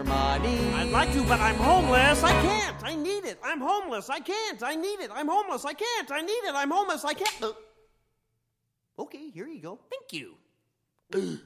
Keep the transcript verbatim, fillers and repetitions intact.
your money. I'd like to, but I'm homeless. I can't. I need it. I'm homeless. I can't. I need it. I'm homeless. I can't. I need it. I'm homeless. I can't. Uh, okay, here you go. Thank you.